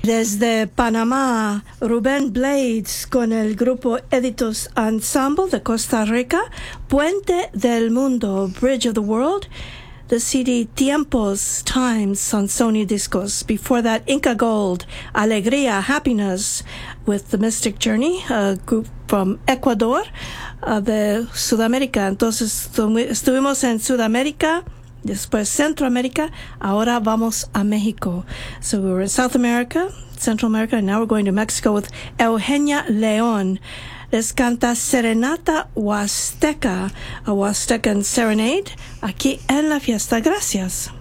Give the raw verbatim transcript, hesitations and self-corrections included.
Desde Panamá, Rubén Blades con el grupo Editos Ensemble de Costa Rica, Puente del Mundo, Bridge of the World, the C D Tiempos, Times on Sony Discos. Before that, Inca Gold, Alegría, Happiness with the Mystic Journey, a group from Ecuador, uh, de Sudamérica. Entonces estuvimos en Sudamérica, después Centroamérica, ahora vamos a México. So we were in South America, Central America, and now we're going to Mexico with Eugenia León. Les canta Serenata Huasteca, a Huastecan Serenade, aquí en la fiesta. Gracias.